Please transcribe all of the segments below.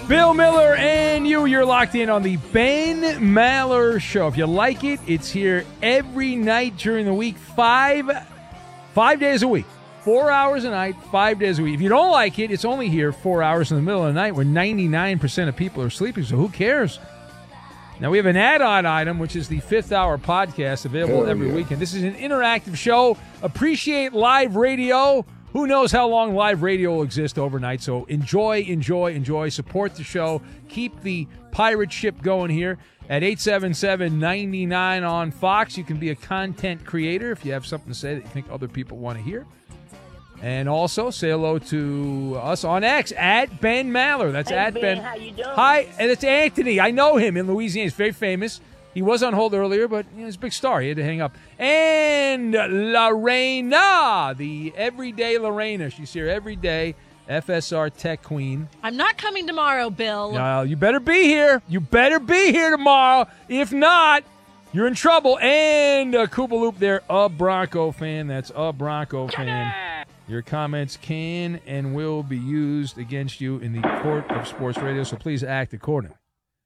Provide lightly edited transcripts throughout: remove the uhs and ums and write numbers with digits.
Bill Miller and you're locked in on the Ben Maller Show. If you like it, it's here every night during the week, five days a week. 4 hours a night, 5 days a week. If you don't like it, it's only here 4 hours in the middle of the night when 99% of people are sleeping, so who cares? Now, we have an add-on item, which is the Fifth Hour podcast available every weekend. This is an interactive show. Appreciate live radio. Who knows how long live radio will exist overnight, so enjoy. Support the show. Keep the pirate ship going here at 877-99 on Fox. You can be a content creator if you have something to say that you think other people want to hear. And also, say hello to us on X, at Ben Maller. That's hey, at Ben. How you doing? Hi, and it's Anthony. I know him in Louisiana. He's very famous. He was on hold earlier, but he's a big star. He had to hang up. And Lorena, the everyday Lorena. She's here every day, FSR Tech Queen. I'm not coming tomorrow, Bill. No, you better be here. You better be here tomorrow. If not, you're in trouble. And Koopa Loop there, a Bronco fan. That's a Bronco fan. Your comments can and will be used against you in the court of sports radio, so please act accordingly.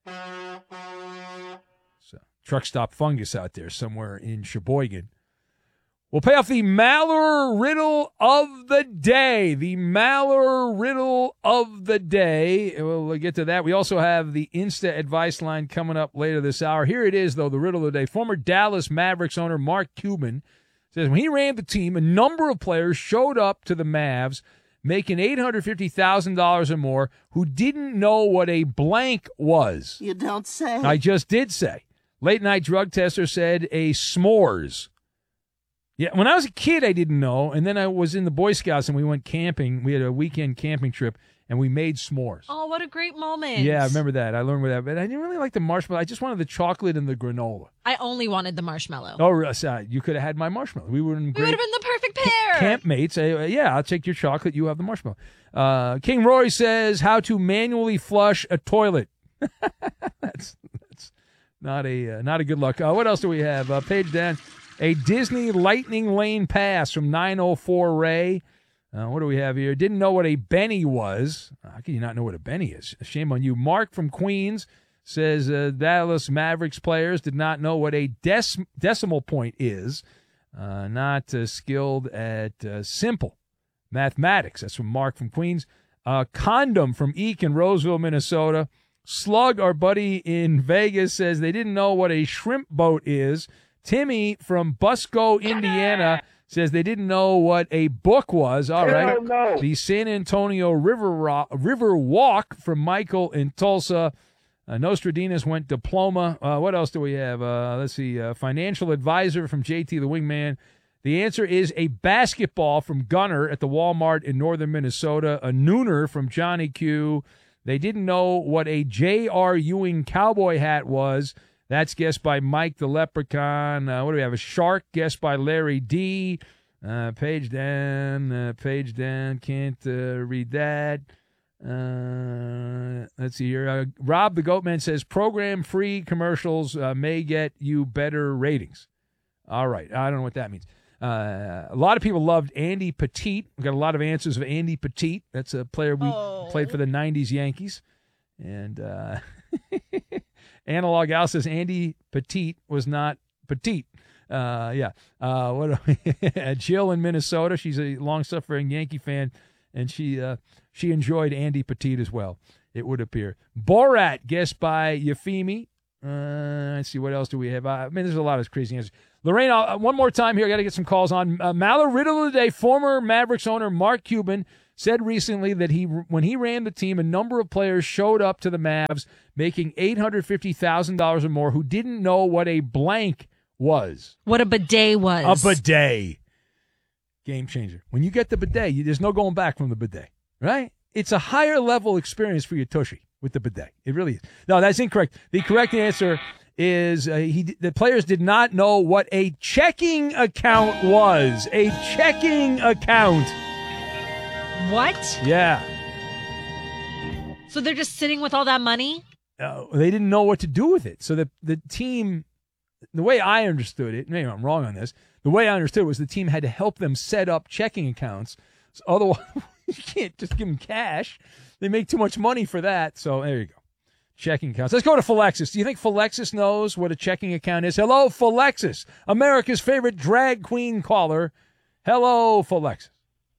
So, truck stop fungus out there somewhere in Sheboygan. We'll pay off the Maller Riddle of the Day. The Maller Riddle of the Day. We'll get to that. We also have the Insta advice line coming up later this hour. Here it is, though, the Riddle of the Day. Former Dallas Mavericks owner Mark Cuban says when he ran the team, a number of players showed up to the Mavs making $850,000 or more who didn't know what a blank was. You don't say. I just did say. Late night drug tester said a s'mores. Yeah, when I was a kid, I didn't know, and then I was in the Boy Scouts and we went camping. We had a weekend camping trip, and we made s'mores. Oh, what a great moment. Yeah, I remember that. I learned with that, but I didn't really like the marshmallow. I just wanted the chocolate and the granola. I only wanted the marshmallow. Oh, sorry. You could have had my marshmallow. We would have been the perfect pair. Campmates. Yeah, I'll take your chocolate. You have the marshmallow. King Rory says how to manually flush a toilet. That's not a good luck. What else do we have? Page down. A Disney Lightning Lane pass from 904 Ray. What do we have here? Didn't know what a Benny was. How can you not know what a Benny is? Shame on you. Mark from Queens says Dallas Mavericks players did not know what a decimal point is. Not skilled at simple mathematics. That's from Mark from Queens. Condom from Eek in Roseville, Minnesota. Slug, our buddy in Vegas, says they didn't know what a shrimp boat is. Timmy from Busco, Indiana, says they didn't know what a book was. All right. No. The San Antonio River Walk from Michael in Tulsa. Nostradamus went diploma. What else do we have? Let's see. Financial advisor from JT the Wingman. The answer is a basketball from Gunner at the Walmart in northern Minnesota. A nooner from Johnny Q. They didn't know what a J.R. Ewing cowboy hat was. That's guessed by Mike the Leprechaun. What do we have? A shark guessed by Larry D. Page down. Can't read that. Let's see here. Rob the Goatman says program-free commercials may get you better ratings. All right. I don't know what that means. A lot of people loved Andy Pettitte. We got a lot of answers of Andy Pettitte. That's a player we played for the 90s Yankees. And Analog Al says Andy Pettitte was not petite. Jill in Minnesota. She's a long-suffering Yankee fan, and she enjoyed Andy Pettitte as well, it would appear. Borat, guessed by Yefimi. Let's see, what else do we have? There's a lot of crazy answers. Lorraine, one more time here. I got to get some calls on. Maller Riddle of the Day, former Mavericks owner Mark Cuban said recently that when he ran the team, a number of players showed up to the Mavs making $850,000 or more who didn't know what a blank was. What a bidet was. A bidet. Game changer. When you get the bidet, there's no going back from the bidet, right? It's a higher level experience for your tushy with the bidet. It really is. No, that's incorrect. The correct answer is the players did not know what a checking account was. A checking account. What? Yeah. So they're just sitting with all that money? They didn't know what to do with it. So the team, the way I understood it, maybe I'm wrong on this, the way I understood it was the team had to help them set up checking accounts. So otherwise, you can't just give them cash. They make too much money for that. So there you go. Checking accounts. Let's go to Philexis. Do you think Philexis knows what a checking account is? Hello, Philexis, America's favorite drag queen caller. Hello, Philexis.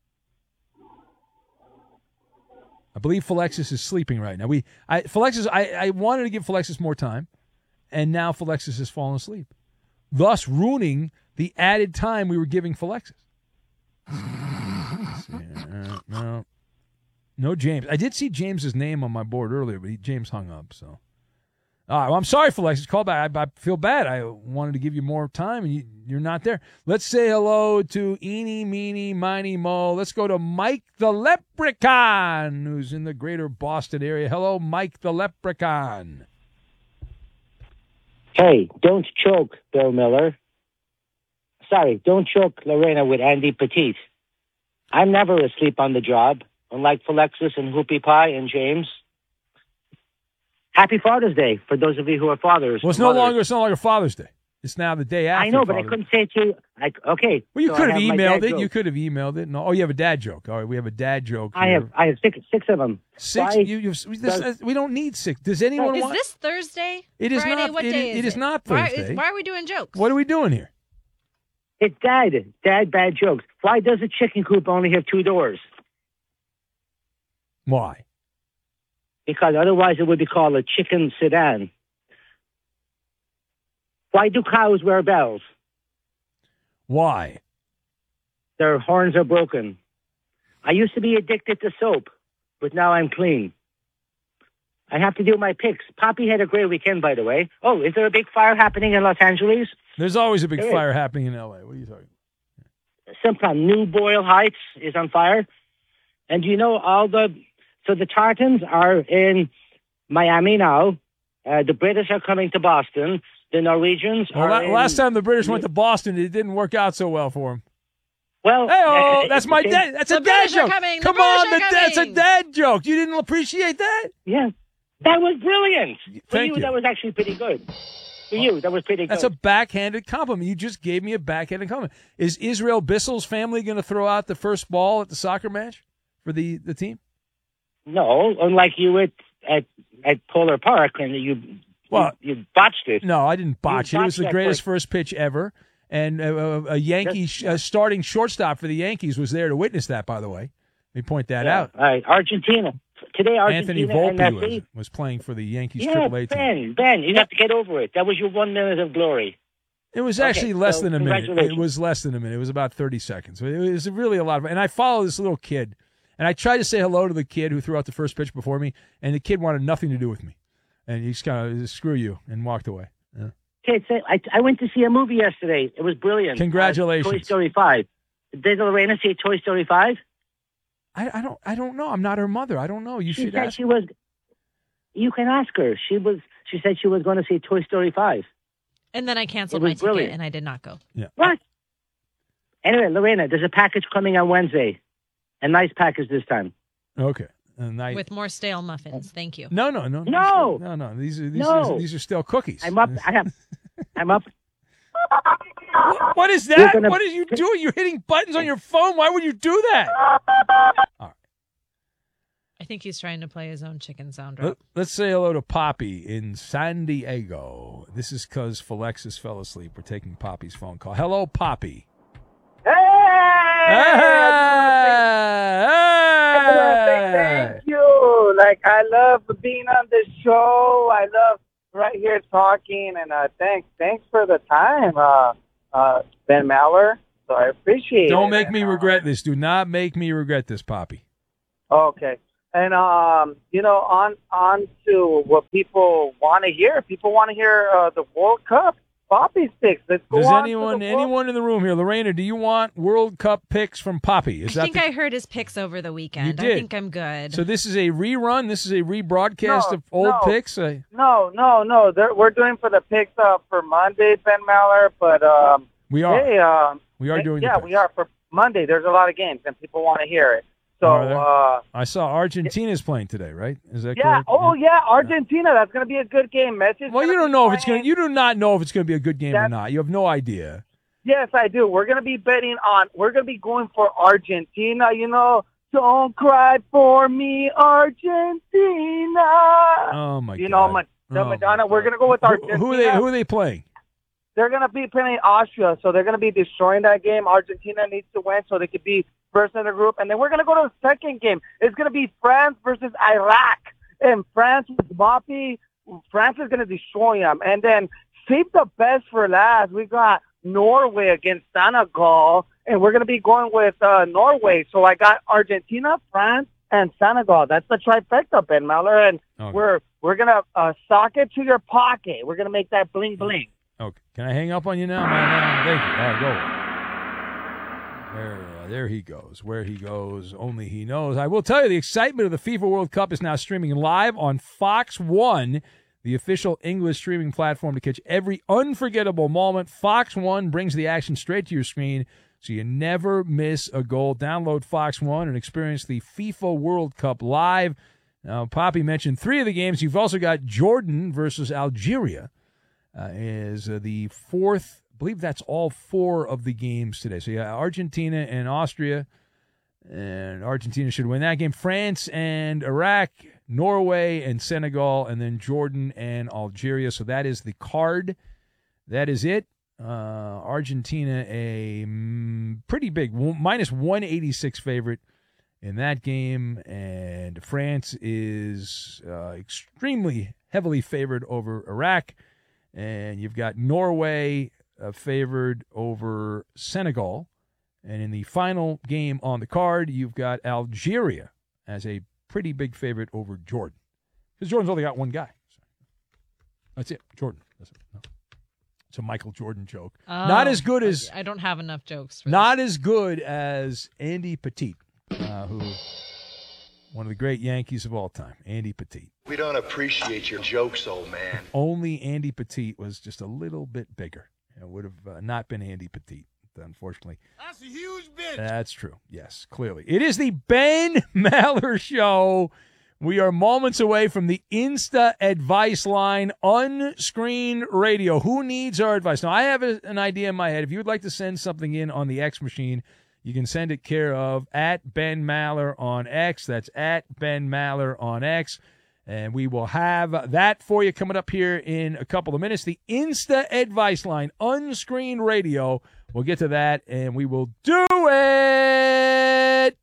I believe Philexis is sleeping right now. I wanted to give Philexis more time, and now Philexis has fallen asleep, thus ruining the added time we were giving Philexis. No James. I did see James's name on my board earlier, but James hung up. So, all right. Well, I'm sorry, Philexis. Call back. I feel bad. I wanted to give you more time, and you're not there. Let's say hello to Eeny, Meeny, Miny, Mo. Let's go to Mike the Leprechaun, who's in the greater Boston area. Hello, Mike the Leprechaun. Hey, don't choke, Bill Miller. Sorry, don't choke Lorena with Andy Petit. I'm never asleep on the job, unlike Philexis and Whoopie Pie and James. Happy Father's Day for those of you who are fathers. Well, it's no longer Father's Day. It's now the day after. I know, but Father's I couldn't say it to you. Okay. Well, you so could have emailed it. Joke. You could have emailed it. No. Oh, you have a dad joke. All right, we have a dad joke. I have six of them. Six. We don't need six. Does anyone want? Is this Thursday? It is Friday? not. What day It is not Thursday. Why are we doing jokes? What are we doing here? It's dad bad jokes. Why does a chicken coop only have 2 doors? Why? Because otherwise it would be called a chicken sedan. Why do cows wear bells? Why? Their horns are broken. I used to be addicted to soap, but now I'm clean. I have to do my picks. Poppy had a great weekend, by the way. Oh, is there a big fire happening in Los Angeles? There's always a big fire happening in L.A. What are you talking about? Sometime New Boyle Heights is on fire. And you know so the Tartans are in Miami now. The British are coming to Boston. The Norwegians are last time the British went to Boston, it didn't work out so well for them. Well, hey, that's my dad. That's a dad joke. Come on, that's a dad joke. You didn't appreciate that? Yeah, that was brilliant. Thank you. That was actually pretty good. For you, that was pretty good. That's a backhanded compliment. You just gave me a backhanded compliment. Is Israel Bissell's family going to throw out the first ball at the soccer match for the team? No, unlike you at Polar Park, and you botched it. No, I didn't botch it. It was the greatest first pitch ever. And a Yankee starting shortstop for the Yankees was there to witness that, by the way. Let me point that out. All right, Argentina. Today, Anthony Argentina Volpe was playing for the Yankees AAA team. Ben, you have to get over it. That was your 1 minute of glory. It was actually less than a minute. It was less than a minute. It was about 30 seconds. It was really a lot of fun. And I follow this little kid. And I tried to say hello to the kid who threw out the first pitch before me, and the kid wanted nothing to do with me. And he just kind of, screw you, and walked away. Yeah. Okay, I went to see a movie yesterday. It was brilliant. Congratulations. Toy Story 5. Did Lorena see Toy Story 5? I don't know. I'm not her mother. I don't know. You should ask. You can ask her. She said she was going to see Toy Story 5. And then I canceled my ticket, and I did not go. Yeah. What? Anyway, Lorena, there's a package coming on Wednesday. A nice package this time. Okay. With more stale muffins. Thank you. No. These are still cookies. I'm up. What is that? What are you doing? You're hitting buttons on your phone. Why would you do that? All right. I think he's trying to play his own chicken sound drop. Let's say hello to Poppy in San Diego. This is because Philexis fell asleep. We're taking Poppy's phone call. Hello, Poppy. Thank you. Like, I love being on this show. I love right here talking, and thanks for the time, Ben Maller. So I appreciate it. Don't make me regret this. Do not make me regret this, Poppy. Okay. And on to what people want to hear. People want to hear the World Cup. Poppy picks. Let's go. Does on anyone in the room here, Lorena? Do you want World Cup picks from Poppy? I think I heard his picks over the weekend. You did. I think I'm good. So this is a rerun. This is a rebroadcast of old picks. No. We're doing for the picks for Monday, Ben Maller. But we are. Hey, we are doing. Yeah, we are for Monday. There's a lot of games, and people want to hear it. So I saw Argentina's playing today, right? Is that correct? Oh yeah, Argentina. That's going to be a good game. Messi's well, you don't know if it's going. You do not know if it's going to be a good game or not. You have no idea. Yes, I do. We're going to be betting on. We're going to be going for Argentina. You know, Don't cry for me, Argentina. Oh, my God. You know, Madonna, we're going to go with Argentina. Who are they playing? They're going to be playing Austria, so they're going to be destroying that game. Argentina needs to win so they could be first in the group. And then we're going to go to the second game. It's going to be France versus Iraq. And France with Mbappe, France is going to destroy them. And then save the best for last. We got Norway against Senegal, and we're going to be going with Norway. So I got Argentina, France, and Senegal. That's the trifecta, Ben Maller. And we're going to sock it to your pocket. We're going to make that bling bling. Okay. Can I hang up on you now? Thank you. All right, go. There he goes. Where he goes, only he knows. I will tell you, the excitement of the FIFA World Cup is now streaming live on Fox One, the official English streaming platform to catch every unforgettable moment. Fox One brings the action straight to your screen, so you never miss a goal. Download Fox One and experience the FIFA World Cup live. Now, Poppy mentioned 3 of the games. You've also got Jordan versus Algeria. Is the fourth, I believe that's all 4 of the games today. So, yeah, Argentina and Austria, and Argentina should win that game. France and Iraq, Norway and Senegal, and then Jordan and Algeria. So that is the card. That is it. Argentina, a pretty big, minus 186 favorite in that game, and France is extremely heavily favored over Iraq. And you've got Norway favored over Senegal. And in the final game on the card, you've got Algeria as a pretty big favorite over Jordan. Because Jordan's only got one guy. So that's it, Jordan. It's a Michael Jordan joke. Not as good as... I don't have enough jokes. Not as good as Andy Pettitte, who... one of the great Yankees of all time, Andy Pettitte. We don't appreciate your jokes, old man. Only Andy Pettitte was just a little bit bigger. It would have not been Andy Pettitte, unfortunately. That's a huge bitch. That's true. Yes, clearly. It is the Ben Maller Show. We are moments away from the Insta advice line, unscreened radio. Who needs our advice? Now, I have an idea in my head. If you would like to send something in on the X machine, you can send it care of at Ben Maller on X. That's at Ben Maller on X. And we will have that for you coming up here in a couple of minutes. The Insta advice line, unscreened radio. We'll get to that, and we will do it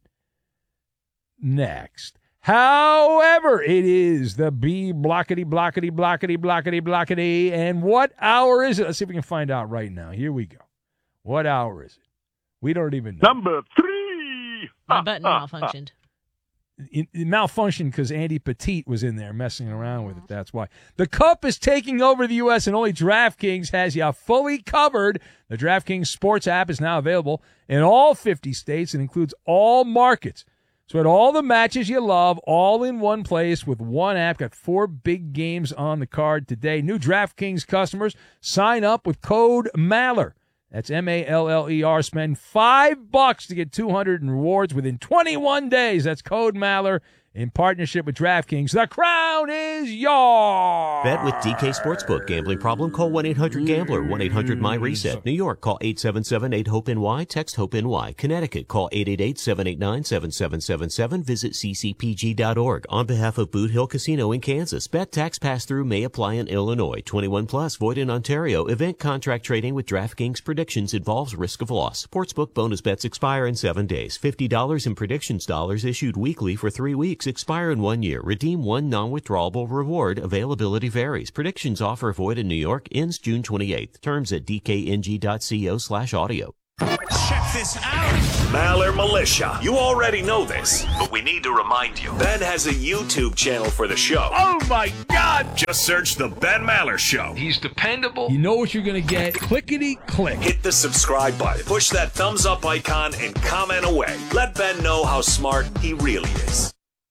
next. However, it is the B blockety, blockety, blockety, blockety, blockety. And what hour is it? Let's see if we can find out right now. Here we go. What hour is it? We don't even know. Number 3. My button malfunctioned. It malfunctioned because Andy Pettitte was in there messing around with it. That's why. The Cup is taking over the U.S., and only DraftKings has you fully covered. The DraftKings Sports app is now available in all 50 states and includes all markets. So at all the matches you love, all in one place with one app. Got 4 big games on the card today. New DraftKings customers, sign up with code MALLER. That's MALLER. Spend $5 to get $200 in rewards within 21 days. That's code MALLER in partnership with DraftKings. The crown is yours. Bet with DK Sportsbook. Gambling problem? Call 1-800-GAMBLER. 1-800-MY-RESET. New York, call 877-8-HOPE-NY. Text HOPE-NY. Connecticut, call 888-789-7777. Visit ccpg.org. On behalf of Boot Hill Casino in Kansas, bet tax pass-through may apply in Illinois. 21 plus, void in Ontario. Event contract trading with DraftKings predictions involves risk of loss. Sportsbook bonus bets expire in 7 days. $50 in predictions dollars issued weekly for 3 weeks. Expire in 1 year. Redeem one non-withdrawable reward. Availability varies. Predictions offer void in New York. Ends June 28th. Terms at dkng.co/audio. Check this out. Maller Militia. You already know this, but we need to remind you. Ben has a YouTube channel for the show. Oh, my God. Just search The Ben Maller Show. He's dependable. You know what you're going to get. Clickety-click. Hit the subscribe button. Push that thumbs up icon and comment away. Let Ben know how smart he really is.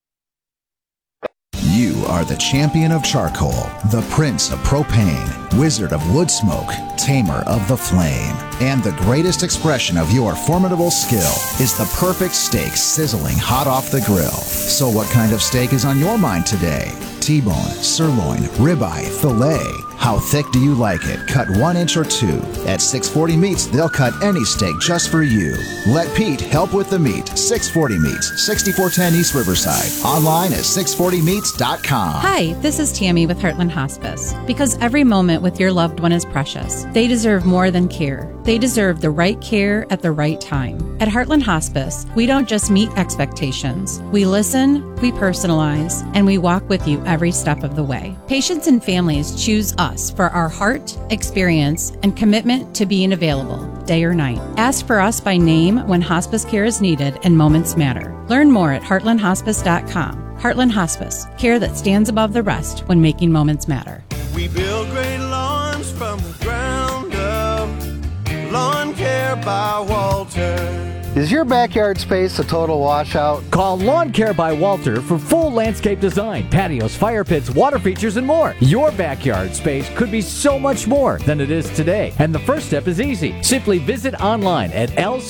You are the champion of charcoal, the prince of propane, wizard of wood smoke, tamer of the flame. And the greatest expression of your formidable skill is the perfect steak sizzling hot off the grill. So what kind of steak is on your mind today? T-bone, sirloin, ribeye, filet, How thick do you like it? Cut 1 inch or 2. At 640 Meats, they'll cut any steak just for you. Let Pete help with the meat. 640 Meats, 6410 East Riverside. Online at 640meats.com. Hi, this is Tammy with Heartland Hospice. Because every moment with your loved one is precious. They deserve more than care. They deserve the right care at the right time. At Heartland Hospice, we don't just meet expectations. We listen, we personalize, and we walk with you every step of the way. Patients and families choose us for our heart, experience, and commitment to being available, day or night. Ask for us by name when hospice care is needed and moments matter. Learn more at heartlandhospice.com. Heartland Hospice, care that stands above the rest when making moments matter. We build great lawns from the ground up. Lawn Care by Walter. Is your backyard space a total washout? Call Lawn Care by Walter for full landscape design, patios, fire pits, water features, and more. Your backyard space could be so much more than it is today. And the first step is easy. Simply visit online at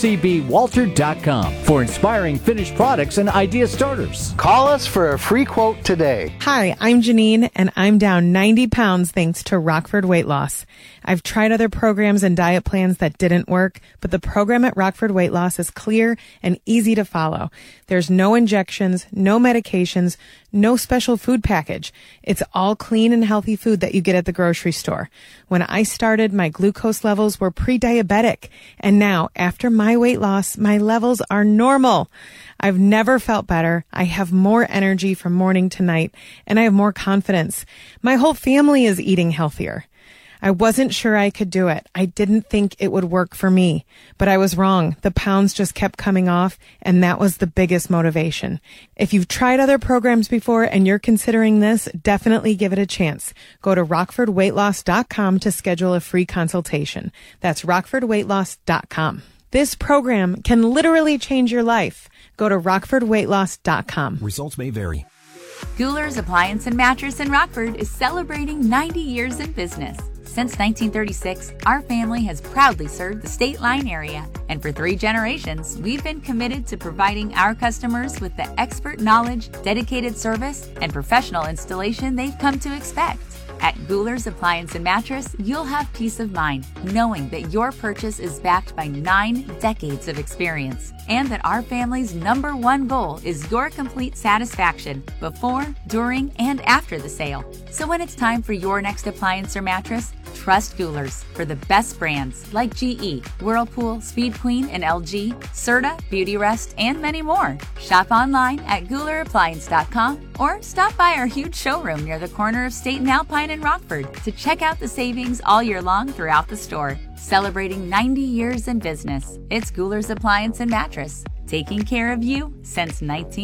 lcbwalter.com for inspiring finished products and idea starters. Call us for a free quote today. Hi, I'm Janine, and I'm down 90 pounds thanks to Rockford Weight Loss. I've tried other programs and diet plans that didn't work, but the program at Rockford Weight Loss is clear and easy to follow. There's no injections, no medications, no special food package. It's all clean and healthy food that you get at the grocery store. When I started, my glucose levels were pre-diabetic, and now, after my weight loss, my levels are normal. I've never felt better. I have more energy from morning to night, and I have more confidence. My whole family is eating healthier. I wasn't sure I could do it. I didn't think it would work for me, but I was wrong. The pounds just kept coming off, and that was the biggest motivation. If you've tried other programs before and you're considering this, definitely give it a chance. Go to rockfordweightloss.com to schedule a free consultation. That's rockfordweightloss.com. This program can literally change your life. Go to rockfordweightloss.com. Results may vary. Gouler's Appliance and Mattress in Rockford is celebrating 90 years in business. Since 1936, our family has proudly served the State Line area, and for 3 generations, we've been committed to providing our customers with the expert knowledge, dedicated service, and professional installation they've come to expect. At Gouler's Appliance and Mattress, you'll have peace of mind knowing that your purchase is backed by 9 decades of experience, and that our family's #1 goal is your complete satisfaction before, during, and after the sale. So when it's time for your next appliance or mattress, trust Gouler's for the best brands like GE, Whirlpool, Speed Queen, and LG, Serta, Beautyrest, and many more. Shop online at GoulerAppliance.com or stop by our huge showroom near the corner of State and Alpine in Rockford to check out the savings all year long throughout the store. Celebrating 90 years in business, it's Gouler's Appliance and Mattress, taking care of you since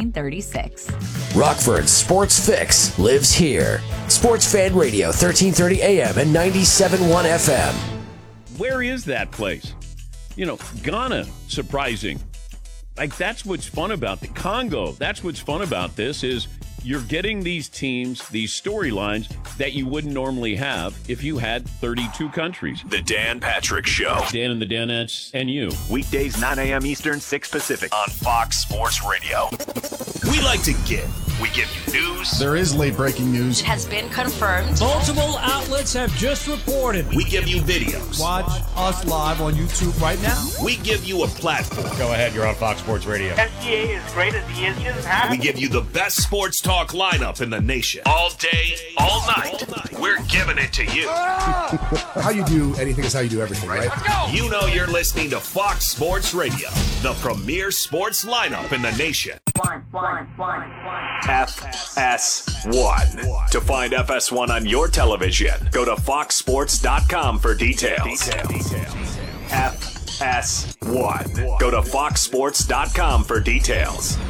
1936. Rockford's Sports Fix lives here. Sports Fan Radio, 1330 AM and 97.1 FM. Where is that place? You know, Ghana, surprising. Like, that's what's fun about the Congo. That's what's fun about this is you're getting these teams, these storylines that you wouldn't normally have if you had 32 countries. The Dan Patrick Show. Dan and the Danettes and you. Weekdays 9 a.m. Eastern, 6 Pacific. On Fox Sports Radio. We like to give. We give you news. There is late breaking news. It has been confirmed. Multiple outlets have just reported. We give you videos. Watch us live on YouTube right now. We give you a platform. Go ahead, you're on Fox Sports Radio. SGA is great as he is. He doesn't have We give you the best sports talk lineup in the nation. All day, all night. We're giving it to you. How you do anything is how you do everything, right? Let's go. You know you're listening to Fox Sports Radio, the premier sports lineup in the nation. FS1. To find FS1 on your television, go to foxsports.com for details. FS1. Go to foxsports.com for details.